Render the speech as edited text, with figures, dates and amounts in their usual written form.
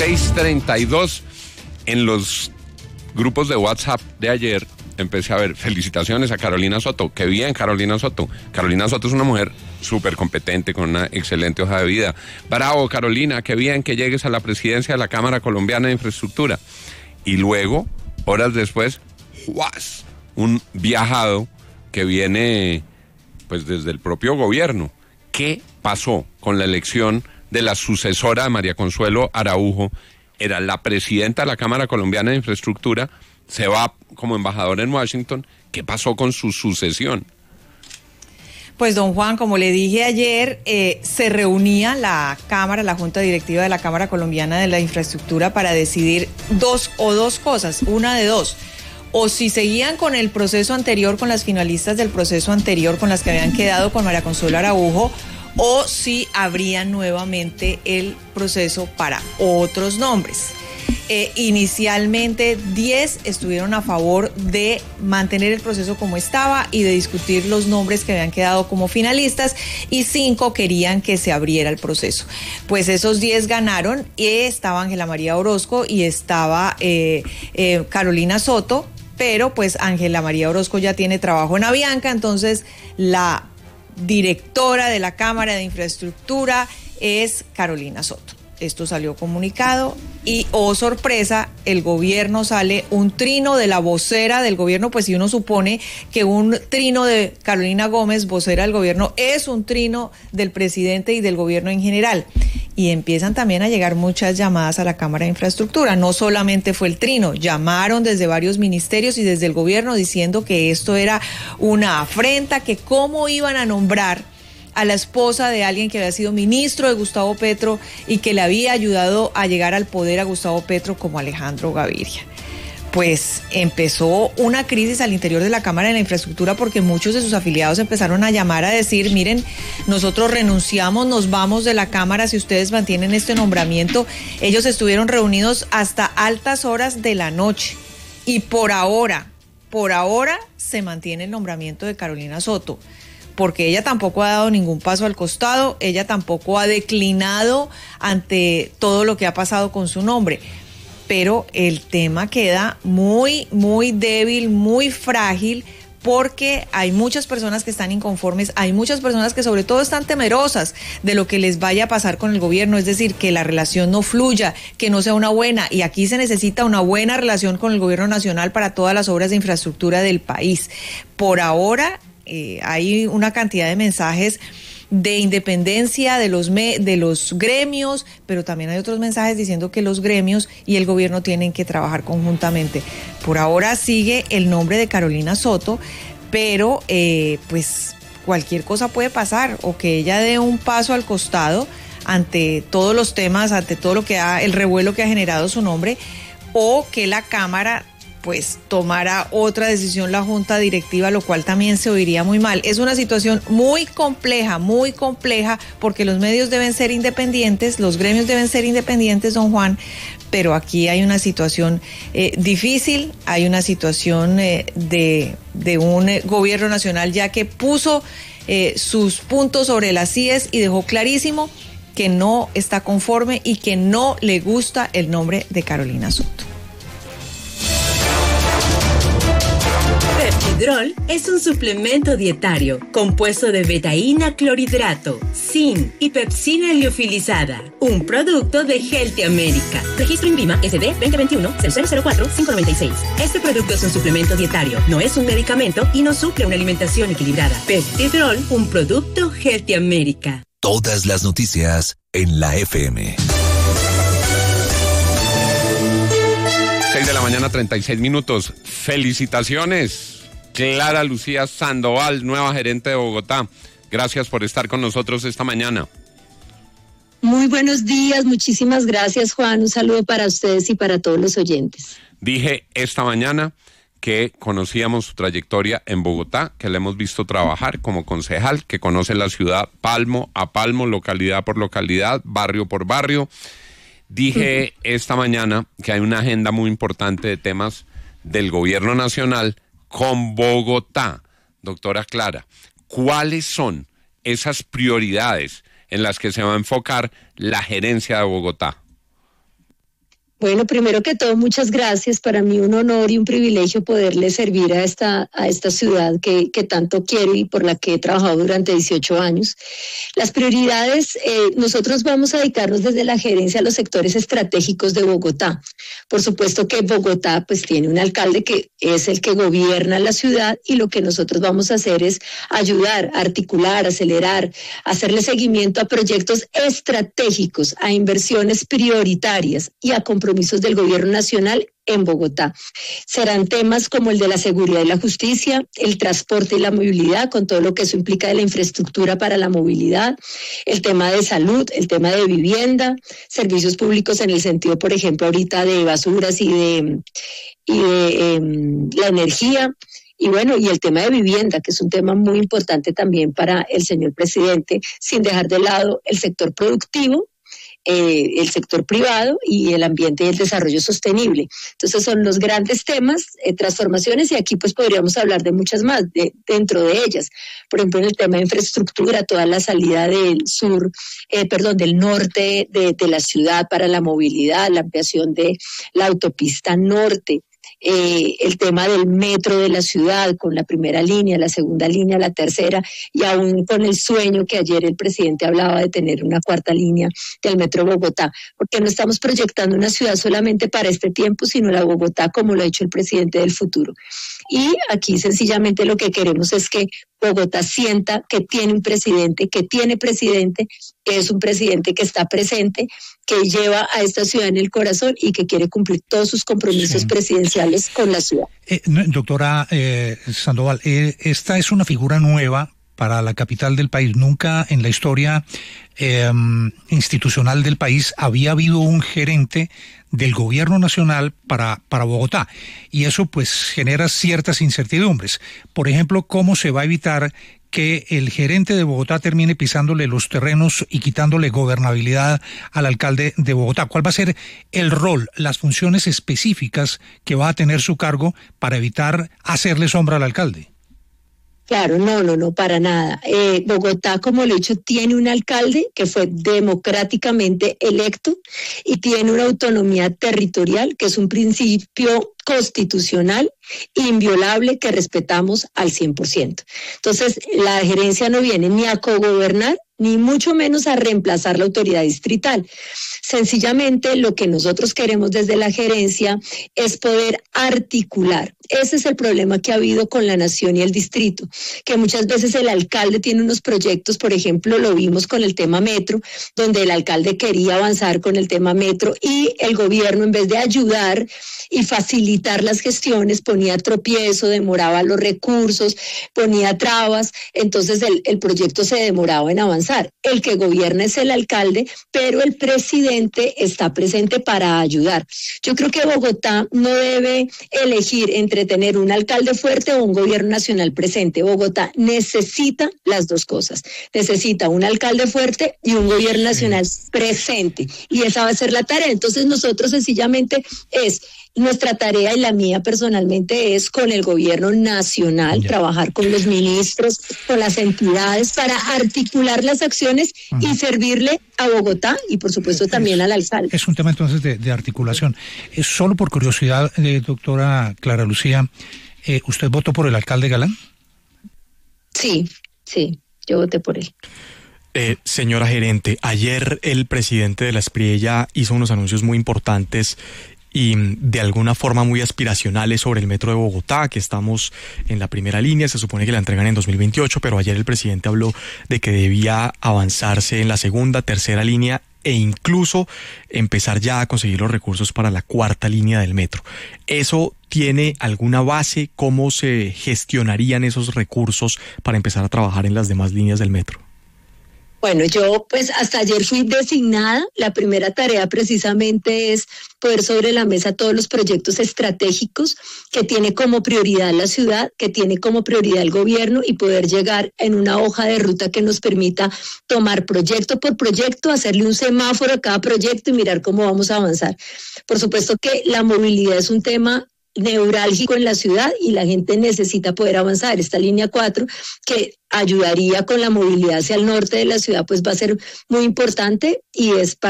6:32 en los grupos de WhatsApp de ayer. Empecé a ver felicitaciones a Carolina Soto. Qué bien, Carolina Soto. Carolina Soto es una mujer súper competente, con una excelente hoja de vida. Bravo, Carolina, qué bien que llegues a la presidencia de la Cámara Colombiana de Infraestructura. Y luego, horas después, ¡juas!, un viajado que viene pues desde el propio gobierno. ¿Qué pasó con la elección de la sucesora de María Consuelo Araujo? Era la presidenta de la Cámara Colombiana de Infraestructura, se va como embajadora en Washington. ¿Qué pasó con su sucesión? Pues don Juan, como le dije ayer, se reunía la Cámara, la Junta Directiva de la Cámara Colombiana de la Infraestructura para decidir dos cosas, una de dos. O si seguían con el proceso anterior, con las finalistas del proceso anterior, con las que habían quedado con María Consuelo Araujo, o si abrían nuevamente el proceso para otros nombres. Inicialmente 10 estuvieron a favor de mantener el proceso como estaba y de discutir los nombres que habían quedado como finalistas, y 5 querían que se abriera el proceso. Pues esos 10 ganaron, y estaba Ángela María Orozco y estaba Carolina Soto, pero pues Ángela María Orozco ya tiene trabajo en Avianca, entonces la directora de la Cámara de Infraestructura es Carolina Soto. Esto salió comunicado y, oh sorpresa, el gobierno sale un trino de la vocera del gobierno, pues si uno supone que un trino de Carolina Gómez, vocera del gobierno, es un trino del presidente y del gobierno en general. Y empiezan también a llegar muchas llamadas a la Cámara de Infraestructura. No solamente fue el trino, llamaron desde varios ministerios y desde el gobierno diciendo que esto era una afrenta, que cómo iban a nombrar a la esposa de alguien que había sido ministro de Gustavo Petro y que le había ayudado a llegar al poder a Gustavo Petro, como Alejandro Gaviria. Pues empezó una crisis al interior de la Cámara de la Infraestructura, porque muchos de sus afiliados empezaron a llamar a decir: miren, nosotros renunciamos, nos vamos de la Cámara si ustedes mantienen este nombramiento. Ellos estuvieron reunidos hasta altas horas de la noche, y por ahora se mantiene el nombramiento de Carolina Soto, porque ella tampoco ha dado ningún paso al costado, ella tampoco ha declinado ante todo lo que ha pasado con su nombre. Pero el tema queda muy, muy débil, muy frágil, porque hay muchas personas que están inconformes, hay muchas personas que sobre todo están temerosas de lo que les vaya a pasar con el gobierno, es decir, que la relación no fluya, que no sea una buena, y aquí se necesita una buena relación con el gobierno nacional para todas las obras de infraestructura del país. Por ahora hay una cantidad de mensajes de independencia de los gremios, pero también hay otros mensajes diciendo que los gremios y el gobierno tienen que trabajar conjuntamente. Por ahora sigue el nombre de Carolina Soto, pero pues cualquier cosa puede pasar, o que ella dé un paso al costado ante todos los temas, ante todo el revuelo que ha generado su nombre, o que la Cámara pues tomara otra decisión, la junta directiva, lo cual también se oiría muy mal. Es una situación muy compleja, porque los medios deben ser independientes, los gremios deben ser independientes, don Juan, pero aquí hay una situación difícil, hay una situación de un gobierno nacional ya que puso sus puntos sobre las IES y dejó clarísimo que no está conforme y que no le gusta el nombre de Carolina Soto. Peptidrol es un suplemento dietario compuesto de betaína clorhidrato, zinc y pepsina liofilizada. Un producto de Healthy America. Registro INVIMA SD 2021-0004-596. Este producto es un suplemento dietario, no es un medicamento y no suple una alimentación equilibrada. Peptidrol, un producto Healthy America. Todas las noticias en la FM. 6:36 a.m. Felicitaciones, Clara Lucía Sandoval, nueva gerente de Bogotá. Gracias por estar con nosotros esta mañana. Muy buenos días, muchísimas gracias, Juan. Un saludo para ustedes y para todos los oyentes. Dije esta mañana que conocíamos su trayectoria en Bogotá, que la hemos visto trabajar como concejal, que conoce la ciudad palmo a palmo, localidad por localidad, barrio por barrio. Dije esta mañana que hay una agenda muy importante de temas del gobierno nacional con Bogotá. Doctora Clara, ¿cuáles son esas prioridades en las que se va a enfocar la gerencia de Bogotá? Bueno, primero que todo, muchas gracias. Para mí un honor y un privilegio poderle servir a esta ciudad que tanto quiero y por la que he trabajado durante 18 años. Las prioridades, nosotros vamos a dedicarnos desde la gerencia a los sectores estratégicos de Bogotá. Por supuesto que Bogotá pues tiene un alcalde que es el que gobierna la ciudad y lo que nosotros vamos a hacer es ayudar, articular, acelerar, hacerle seguimiento a proyectos estratégicos, a inversiones prioritarias y a compromisos del gobierno nacional en Bogotá. Serán temas como el de la seguridad y la justicia, el transporte y la movilidad, con todo lo que eso implica de la infraestructura para la movilidad, el tema de salud, el tema de vivienda, servicios públicos en el sentido, por ejemplo, ahorita de basuras y de la energía. Y bueno, y el tema de vivienda, que es un tema muy importante también para el señor presidente, sin dejar de lado el sector productivo, el sector privado y el ambiente y el desarrollo sostenible. Entonces son los grandes temas, transformaciones, y aquí pues podríamos hablar de muchas más dentro de ellas. Por ejemplo, en el tema de infraestructura, toda la salida del del norte de la ciudad para la movilidad, la ampliación de la autopista norte, el tema del metro de la ciudad con la primera línea, la segunda línea, la tercera, y aún con el sueño que ayer el presidente hablaba de tener una cuarta línea del metro Bogotá, porque no estamos proyectando una ciudad solamente para este tiempo, sino la Bogotá como lo ha hecho el presidente del futuro. Y aquí sencillamente lo que queremos es que Bogotá sienta que tiene un presidente, que es un presidente que está presente, que lleva a esta ciudad en el corazón y que quiere cumplir todos sus compromisos presidenciales con la ciudad. Doctora Sandoval, esta es una figura nueva para la capital del país. Nunca en la historia institucional del país había habido un gerente del gobierno nacional para Bogotá, y eso pues genera ciertas incertidumbres. Por ejemplo, ¿cómo se va a evitar que el gerente de Bogotá termine pisándole los terrenos y quitándole gobernabilidad al alcalde de Bogotá? ¿Cuál va a ser el rol, las funciones específicas que va a tener su cargo para evitar hacerle sombra al alcalde? Claro, no, para nada. Bogotá, como lo he dicho, tiene un alcalde que fue democráticamente electo y tiene una autonomía territorial, que es un principio constitucional inviolable que respetamos al 100%. Entonces, la gerencia no viene ni a cogobernar, ni mucho menos a reemplazar la autoridad distrital. Sencillamente, lo que nosotros queremos desde la gerencia es poder articular. Ese es el problema que ha habido con la nación y el distrito, que muchas veces el alcalde tiene unos proyectos, por ejemplo, lo vimos con el tema metro, donde el alcalde quería avanzar con el tema metro y el gobierno, en vez de ayudar y facilitar las gestiones, ponía tropiezo, demoraba los recursos, ponía trabas, entonces el proyecto se demoraba en avanzar. El que gobierna es el alcalde, pero el presidente está presente para ayudar. Yo creo que Bogotá no debe elegir entre tener un alcalde fuerte o un gobierno nacional presente. Bogotá necesita las dos cosas. Necesita un alcalde fuerte y un gobierno nacional presente. Y esa va a ser la tarea. Entonces nosotros sencillamente nuestra tarea, y la mía personalmente, es con el gobierno nacional, trabajar con los ministros, con las entidades para articular las acciones y servirle a Bogotá y por supuesto también al alcalde. Es un tema entonces de articulación. Solo por curiosidad, doctora Clara Lucía, ¿usted votó por el alcalde Galán? Sí, yo voté por él. Señora gerente, ayer el presidente de la Espriella hizo unos anuncios muy importantes y de alguna forma muy aspiracionales sobre el metro de Bogotá, que estamos en la primera línea, se supone que la entregan en 2028, pero ayer el presidente habló de que debía avanzarse en la segunda, tercera línea e incluso empezar ya a conseguir los recursos para la cuarta línea del metro. ¿Eso tiene alguna base? ¿Cómo se gestionarían esos recursos para empezar a trabajar en las demás líneas del metro? Bueno, yo pues hasta ayer fui designada. La primera tarea precisamente es poner sobre la mesa todos los proyectos estratégicos que tiene como prioridad la ciudad, que tiene como prioridad el gobierno, y poder llegar en una hoja de ruta que nos permita tomar proyecto por proyecto, hacerle un semáforo a cada proyecto y mirar cómo vamos a avanzar. Por supuesto que la movilidad es un tema neurálgico en la ciudad y la gente necesita poder avanzar. Esta línea 4 que ayudaría con la movilidad hacia el norte de la ciudad pues va a ser muy importante y es